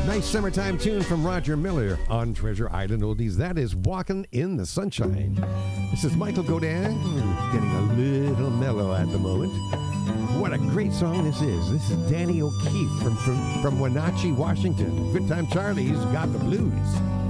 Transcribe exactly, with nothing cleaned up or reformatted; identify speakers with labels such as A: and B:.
A: Nice summertime tune from Roger Miller on Treasure Island Oldies. That is Walking in the Sunshine. This is Michael Godin, getting a little mellow at the moment. What a great song this is. This is Danny O'Keefe from, from, from Wenatchee, Washington. Good Time Charlie's got the blues.